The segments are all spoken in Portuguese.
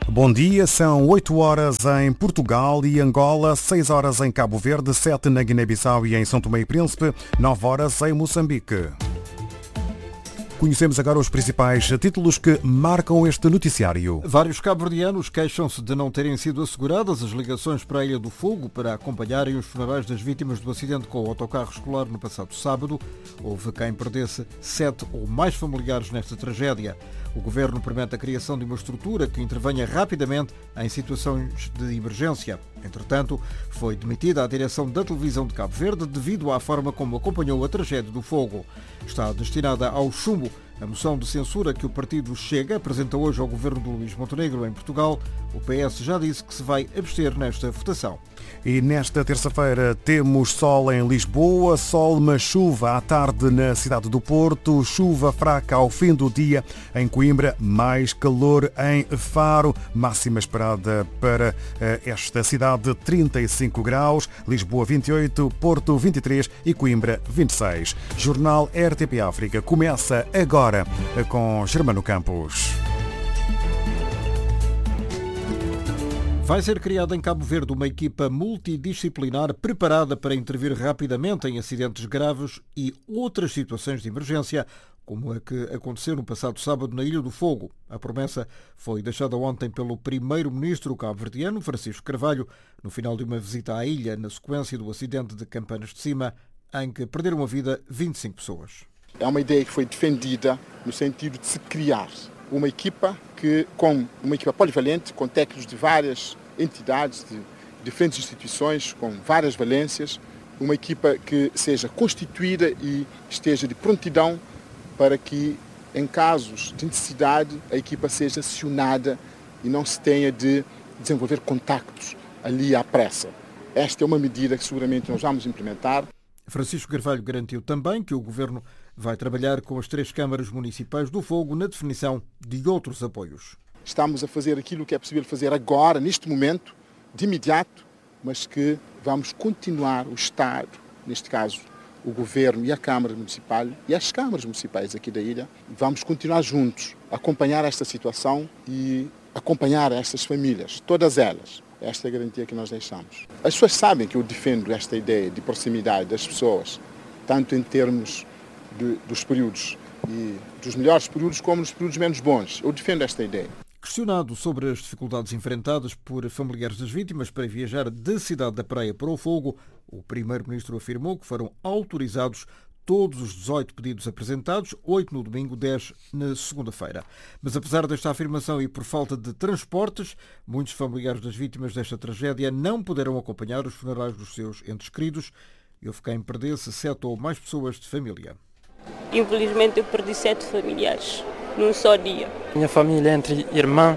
Bom dia, são 8 horas em Portugal e Angola, 6 horas em Cabo Verde, 7 na Guiné-Bissau e em São Tomé e Príncipe, 9 horas em Moçambique. Conhecemos agora os principais títulos que marcam este noticiário. Vários cabo-verdianos queixam-se de não terem sido asseguradas as ligações para a Ilha do Fogo para acompanharem os funerais das vítimas do acidente com o autocarro escolar no passado sábado. Houve quem perdesse 7 ou mais familiares nesta tragédia. O Governo promete a criação de uma estrutura que intervenha rapidamente em situações de emergência. Entretanto, foi demitida a direção da televisão de Cabo Verde devido à forma como acompanhou a tragédia do fogo. Está destinada ao chumbo a moção de censura que o partido Chega apresenta hoje ao governo de Luís Montenegro em Portugal. O PS já disse que se vai abster nesta votação. E nesta terça-feira temos sol em Lisboa, sol mas chuva à tarde na cidade do Porto, chuva fraca ao fim do dia em Coimbra, mais calor em Faro, máxima esperada para esta cidade 35 graus, Lisboa 28, Porto 23 e Coimbra 26. Jornal RTP África começa agora com Germano Campos. Vai ser criada em Cabo Verde uma equipa multidisciplinar preparada para intervir rapidamente em acidentes graves e outras situações de emergência, como a que aconteceu no passado sábado na Ilha do Fogo. A promessa foi deixada ontem pelo primeiro-ministro cabo-verdiano, Francisco Carvalho, no final de uma visita à ilha na sequência do acidente de Campanas de Cima, em que perderam a vida 25 pessoas. É uma ideia que foi defendida no sentido de se criar uma equipa polivalente, com técnicos de várias entidades, de diferentes instituições, com várias valências, uma equipa que seja constituída e esteja de prontidão para que, em casos de necessidade, a equipa seja acionada e não se tenha de desenvolver contactos ali à pressa. Esta é uma medida que seguramente nós vamos implementar. Francisco Carvalho garantiu também que o Governo vai trabalhar com as 3 câmaras municipais do Fogo na definição de outros apoios. Estamos a fazer aquilo que é possível fazer agora, neste momento, de imediato, mas que vamos continuar o Estado, neste caso o Governo e a Câmara Municipal e as câmaras municipais aqui da ilha, vamos continuar juntos a acompanhar esta situação e acompanhar estas famílias, todas elas. Esta é a garantia que nós deixamos. As pessoas sabem que eu defendo esta ideia de proximidade das pessoas, tanto em termos dos períodos e dos melhores períodos como nos períodos menos bons. Eu defendo esta ideia. Questionado sobre as dificuldades enfrentadas por familiares das vítimas para viajar da cidade da Praia para o Fogo, o primeiro-ministro afirmou que foram autorizados todos os 18 pedidos apresentados, 8 no domingo, 10 na segunda-feira. Mas apesar desta afirmação e por falta de transportes, muitos familiares das vítimas desta tragédia não puderam acompanhar os funerais dos seus entes queridos. Houve quem perdesse 7 ou mais pessoas de família. Infelizmente eu perdi 7 familiares num só dia. Minha família entre irmã,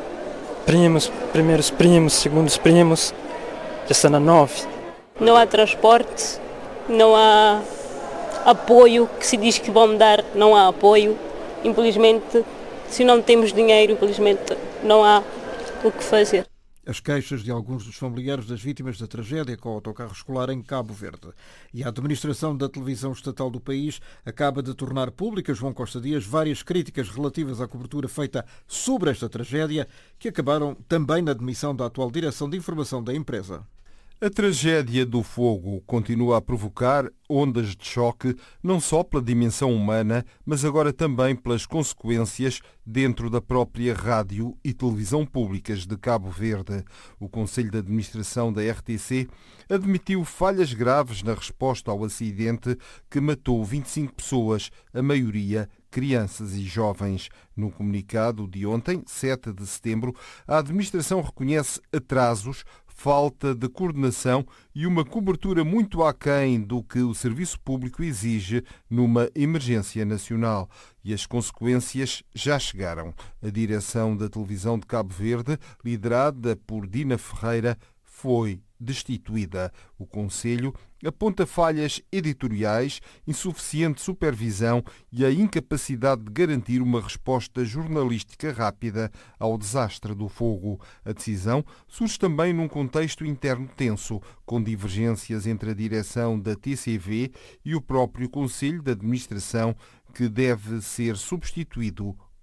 primos, primeiros primos, segundos primos, já está na 9. Não há transporte, não há apoio que se diz que vão dar, não há apoio. Infelizmente, se não temos dinheiro, infelizmente não há o que fazer. As queixas de alguns dos familiares das vítimas da tragédia com o autocarro escolar em Cabo Verde. E a administração da televisão estatal do país acaba de tornar públicas, João Costa Dias, várias críticas relativas à cobertura feita sobre esta tragédia, que acabaram também na demissão da atual direção de informação da empresa. A tragédia do fogo continua a provocar ondas de choque, não só pela dimensão humana, mas agora também pelas consequências dentro da própria rádio e televisão públicas de Cabo Verde. O Conselho de Administração da RTC admitiu falhas graves na resposta ao acidente que matou 25 pessoas, a maioria crianças e jovens. No comunicado de ontem, 7 de setembro, a administração reconhece atrasos, falta de coordenação e uma cobertura muito aquém do que o serviço público exige numa emergência nacional. E as consequências já chegaram. A direção da televisão de Cabo Verde, liderada por Dina Ferreira, foi destituída. O Conselho aponta falhas editoriais, insuficiente supervisão e a incapacidade de garantir uma resposta jornalística rápida ao desastre do fogo. A decisão surge também num contexto interno tenso, com divergências entre a direção da TCV e o próprio Conselho de Administração, que deve ser substituído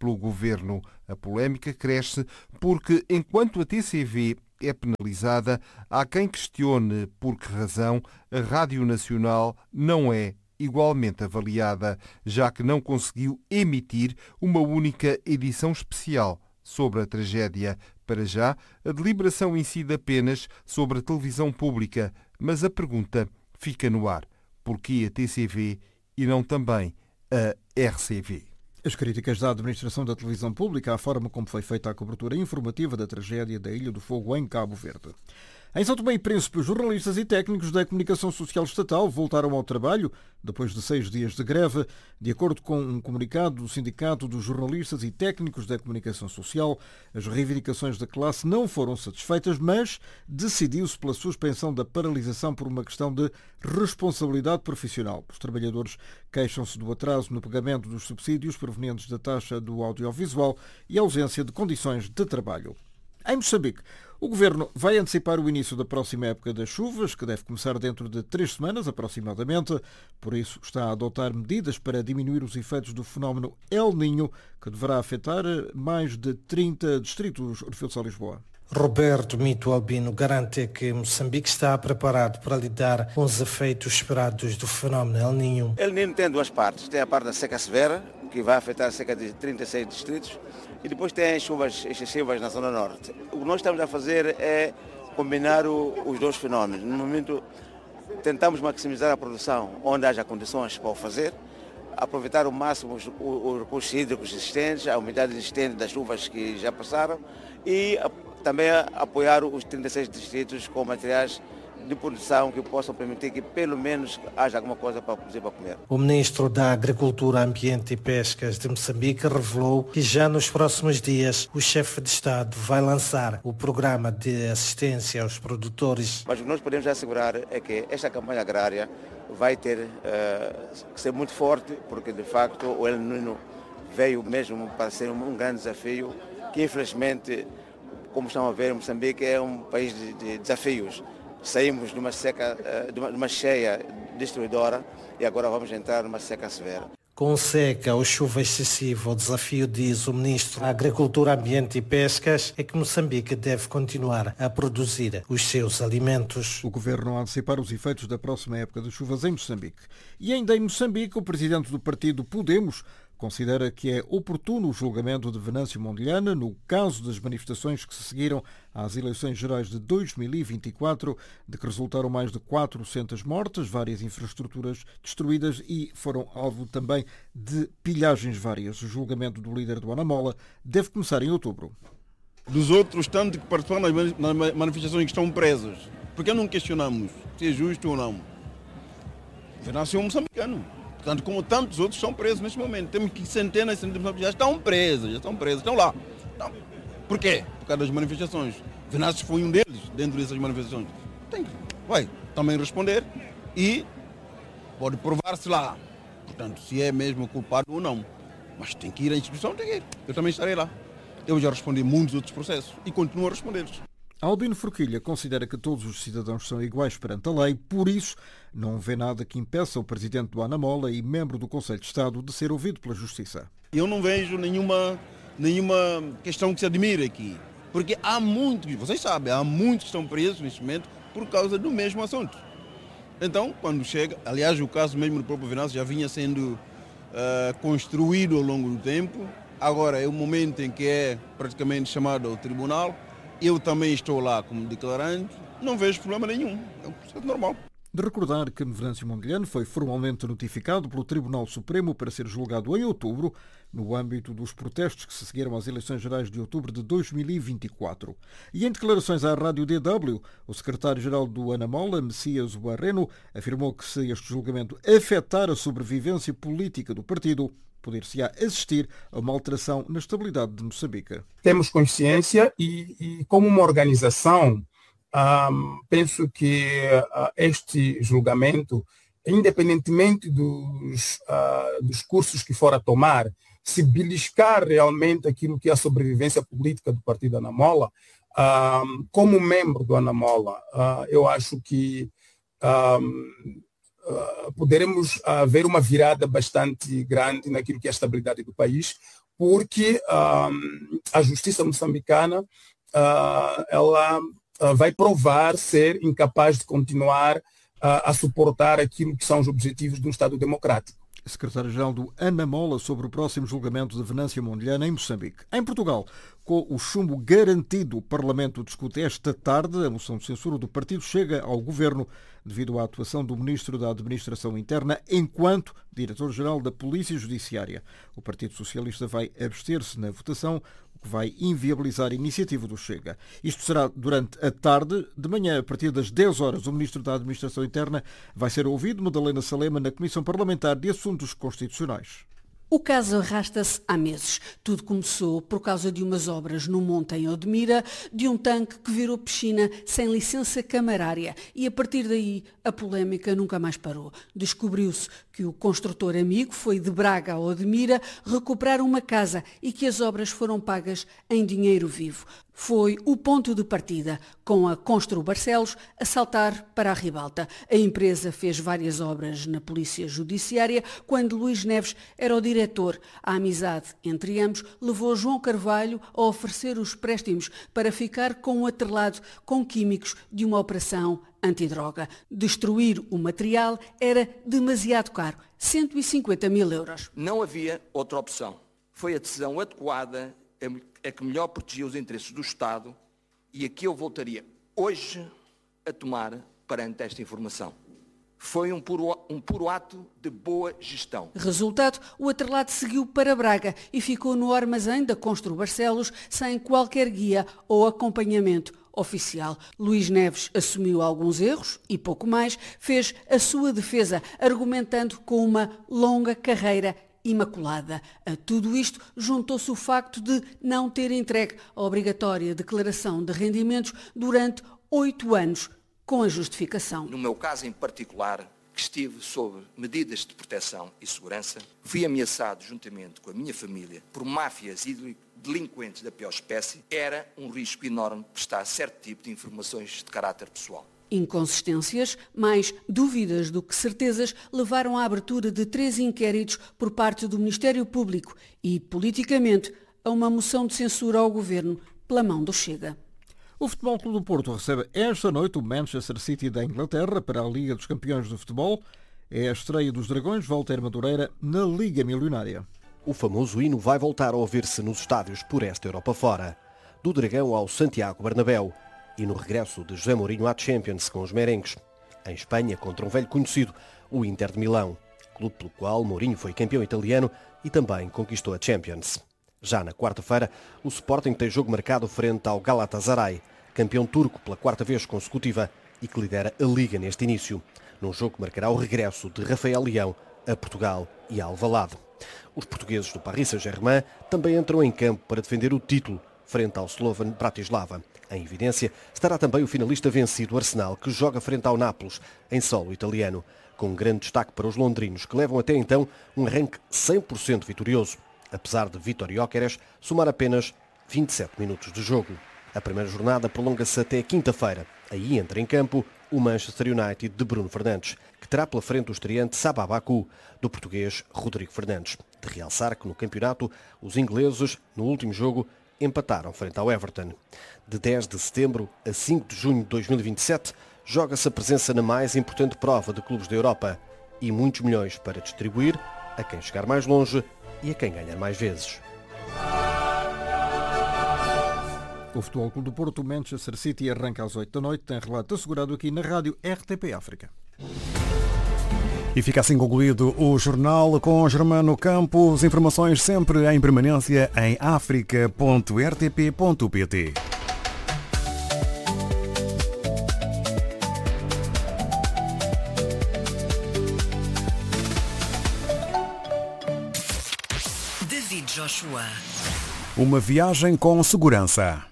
pelo governo. A polémica cresce porque, enquanto a TCV é penalizada, há quem questione por que razão a Rádio Nacional não é igualmente avaliada, já que não conseguiu emitir uma única edição especial sobre a tragédia. Para já, a deliberação incide apenas sobre a televisão pública, mas a pergunta fica no ar. Porquê a TCV e não também a RCV? As críticas da administração da televisão pública à forma como foi feita a cobertura informativa da tragédia da Ilha do Fogo em Cabo Verde. Em São Tomé e Príncipe, os jornalistas e técnicos da Comunicação Social Estatal voltaram ao trabalho depois de 6 dias de greve. De acordo com um comunicado do Sindicato dos Jornalistas e Técnicos da Comunicação Social, as reivindicações da classe não foram satisfeitas, mas decidiu-se pela suspensão da paralisação por uma questão de responsabilidade profissional. Os trabalhadores queixam-se do atraso no pagamento dos subsídios provenientes da taxa do audiovisual e ausência de condições de trabalho. Em Moçambique, o Governo vai antecipar o início da próxima época das chuvas, que deve começar dentro de 3 semanas aproximadamente. Por isso, está a adotar medidas para diminuir os efeitos do fenómeno El Niño, que deverá afetar mais de 30 distritos. Orfeu Lisboa. Roberto Mito Albino garante que Moçambique está preparado para lidar com os efeitos esperados do fenómeno El Niño. El Niño tem duas partes. Tem a parte da seca severa, que vai afetar cerca de 36 distritos, e depois tem as chuvas excessivas na zona norte. O que nós estamos a fazer é combinar os dois fenómenos. No momento, tentamos maximizar a produção onde haja condições para o fazer, aproveitar ao máximo os recursos hídricos existentes, a umidade existente das chuvas que já passaram e também apoiar os 36 distritos com materiais de produção que possam permitir que pelo menos haja alguma coisa para produzir para comer. O ministro da Agricultura, Ambiente e Pescas de Moçambique revelou que já nos próximos dias o chefe de Estado vai lançar o programa de assistência aos produtores. Mas o que nós podemos assegurar é que esta campanha agrária vai ter que ser muito forte, porque de facto o El Niño veio mesmo para ser um grande desafio, que infelizmente, como estão a ver, Moçambique é um país de desafios. Saímos de uma seca, de uma cheia destruidora e agora vamos entrar numa seca severa. Com seca ou chuva excessiva, o desafio, diz o ministro da Agricultura, Ambiente e Pescas, é que Moçambique deve continuar a produzir os seus alimentos. O Governo a antecipar os efeitos da próxima época de chuvas em Moçambique. E ainda em Moçambique, o presidente do partido Podemos considera que é oportuno o julgamento de Venâncio Mondlane no caso das manifestações que se seguiram às eleições gerais de 2024, de que resultaram mais de 400 mortes, várias infraestruturas destruídas e foram alvo também de pilhagens várias. O julgamento do líder do Anamola deve começar em outubro. Dos outros, tanto que participam nas manifestações que estão presos, porque não questionamos se é justo ou não. Venâncio é um moçambicano. Portanto, como tantos outros estão presos neste momento. Temos que centenas de pessoas já estão presos, estão lá. Então, por quê? Por causa das manifestações. Venâncio foi um deles dentro dessas manifestações. Vai também responder e pode provar-se lá. Portanto, se é mesmo culpado ou não. Mas tem que ir à instituição, tem que ir. Eu também estarei lá. Eu já respondi muitos outros processos e continuo a responder-los. Albino Forquilha considera que todos os cidadãos são iguais perante a lei, por isso não vê nada que impeça o presidente do Anamola e membro do Conselho de Estado de ser ouvido pela Justiça. Eu não vejo nenhuma questão que se admire aqui, porque há muitos, vocês sabem, há muitos que estão presos neste momento por causa do mesmo assunto. Então, quando chega, aliás, o caso mesmo do próprio Venâncio já vinha sendo construído ao longo do tempo, agora é o momento em que é praticamente chamado ao tribunal. Eu também estou lá como declarante, não vejo problema nenhum, é um processo normal. De recordar que Venâncio Mondlane foi formalmente notificado pelo Tribunal Supremo para ser julgado em outubro, no âmbito dos protestos que se seguiram às eleições gerais de outubro de 2024. E em declarações à Rádio DW, o secretário-geral do Anamola, Messias Barreno, afirmou que se este julgamento afetar a sobrevivência política do partido, poder-se-á assistir a uma alteração na estabilidade de Moçambique. Temos consciência e como uma organização, penso que este julgamento, independentemente dos cursos que for a tomar, se beliscar realmente aquilo que é a sobrevivência política do Partido Anamola, como membro do Anamola, eu acho que poderemos ver uma virada bastante grande naquilo que é a estabilidade do país, porque a justiça moçambicana ela vai provar ser incapaz de continuar a suportar aquilo que são os objetivos de um Estado democrático. Secretário-Geral do ANAMOLA sobre o próximo julgamento de Venâncio Mondlane em Moçambique. Em Portugal, com o chumbo garantido, o Parlamento discute esta tarde a moção de censura do partido chega ao Governo devido à atuação do Ministro da Administração Interna enquanto Diretor-Geral da Polícia Judiciária. O Partido Socialista vai abster-se na votação, que vai inviabilizar a iniciativa do Chega. Isto será durante a tarde. De manhã, a partir das 10 horas, o Ministro da Administração Interna vai ser ouvido, Madalena Salema, na Comissão Parlamentar de Assuntos Constitucionais. O caso arrasta-se há meses. Tudo começou por causa de umas obras no monte em Odmira, de um tanque que virou piscina sem licença camarária e a partir daí a polémica nunca mais parou. Descobriu-se que o construtor amigo foi de Braga a Odmira recuperar uma casa e que as obras foram pagas em dinheiro vivo. Foi o ponto de partida, com a Constru Barcelos a saltar para a ribalta. A empresa fez várias obras na Polícia Judiciária quando Luís Neves era o diretor. A amizade entre ambos levou João Carvalho a oferecer os préstimos para ficar com o atrelado com químicos de uma operação antidroga. Destruir o material era demasiado caro, 150 mil euros. Não havia outra opção. Foi a decisão adequada, a que melhor protegia os interesses do Estado e a que eu voltaria hoje a tomar perante esta informação. Foi um puro ato de boa gestão. Resultado, o atrelado seguiu para Braga e ficou no armazém da Constru Barcelos sem qualquer guia ou acompanhamento oficial. Luís Neves assumiu alguns erros e pouco mais, fez a sua defesa, argumentando com uma longa carreira imaculada. A tudo isto juntou-se o facto de não ter entregue a obrigatória declaração de rendimentos durante 8 anos, com a justificação. No meu caso em particular, que estive sob medidas de proteção e segurança, fui ameaçado juntamente com a minha família por máfias e delinquentes da pior espécie. Era um risco enorme prestar certo tipo de informações de caráter pessoal. Inconsistências, mais dúvidas do que certezas, levaram à abertura de 3 inquéritos por parte do Ministério Público e, politicamente, a uma moção de censura ao Governo pela mão do Chega. O Futebol Clube do Porto recebe esta noite o Manchester City da Inglaterra para a Liga dos Campeões do Futebol. É a estreia dos Dragões, Walter Madureira, na Liga Milionária. O famoso hino vai voltar a ouvir-se nos estádios por esta Europa fora. Do Dragão ao Santiago Bernabéu. E no regresso de José Mourinho à Champions com os merengues. Em Espanha, contra um velho conhecido, o Inter de Milão, clube pelo qual Mourinho foi campeão italiano e também conquistou a Champions. Já na quarta-feira, o Sporting tem jogo marcado frente ao Galatasaray, campeão turco pela 4ª vez consecutiva e que lidera a Liga neste início, num jogo que marcará o regresso de Rafael Leão a Portugal e a Alvalade. Os portugueses do Paris Saint-Germain também entram em campo para defender o título frente ao Slovan Bratislava. Em evidência estará também o finalista vencido Arsenal, que joga frente ao Nápoles, em solo italiano, com um grande destaque para os londrinos, que levam até então um arranque 100% vitorioso, apesar de Vítor Gyökeres somar apenas 27 minutos de jogo. A primeira jornada prolonga-se até quinta-feira. Aí entra em campo o Manchester United de Bruno Fernandes, que terá pela frente o estreante Sabah Baku, do português Rodrigo Fernandes. De realçar que no campeonato, os ingleses, no último jogo, empataram frente ao Everton. De 10 de setembro a 5 de junho de 2027, joga-se a presença na mais importante prova de clubes da Europa e muitos milhões para distribuir a quem chegar mais longe e a quem ganhar mais vezes. O Futebol Clube do Porto, Manchester City, arranca às 8 da noite, tem relato assegurado aqui na rádio RTP África. E fica assim concluído o jornal com Germano Campos. Informações sempre em permanência em africa.rtp.pt. David Joshua. Uma viagem com segurança.